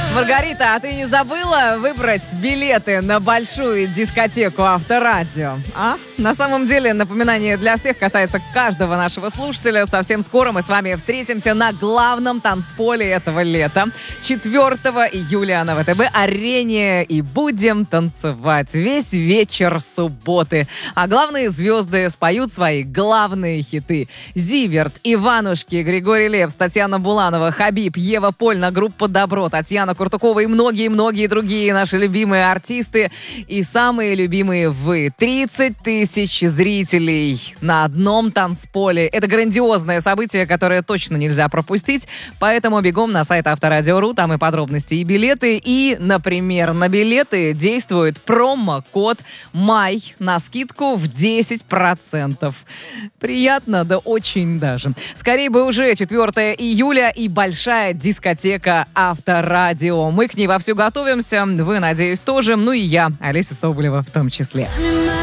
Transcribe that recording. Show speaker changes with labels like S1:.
S1: Маргарита, а ты не забыла выбрать билеты на большую дискотеку Авторадио? А? На самом деле, напоминание для всех касается каждого нашего слушателя. Совсем скоро мы с вами встретимся на главном танцполе этого лета. 4 июля на ВТБ-арене. И будем танцевать весь вечер субботы. А главные звезды споют свои главные хиты. Зиверт, Иванушки, Григорий Лепс, Татьяна Буланова, Хабиб, Ева Польна, группа «Добро», Татьяна Куртукова и многие-многие другие наши любимые артисты. И самые любимые вы. 30 тысяч зрителей на одном танцполе. Это грандиозное событие, которое точно нельзя пропустить. Поэтому бегом на сайт Авторадио.ру, там и подробности, и билеты. И, например, на билеты действует промокод МАЙ на скидку в 10%. Приятно, да очень даже. Скорее бы уже 4 июля и большая дискотека Авторадио. Мы к ней вовсю готовимся. Вы, надеюсь, тоже. Ну и я, Олеся Соболева, в том числе.